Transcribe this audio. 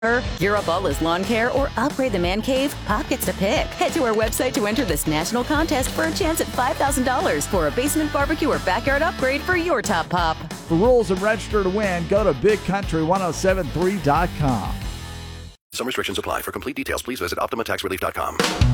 Gear up all his lawn care or upgrade the man cave? Pop gets to pick. Head to our website to enter this national contest for a chance at $5,000 for a basement barbecue or backyard upgrade for your top pop. For rules and register to win, go to BigCountry1073.com. Some restrictions apply. For complete details, please visit OptimaTaxRelief.com.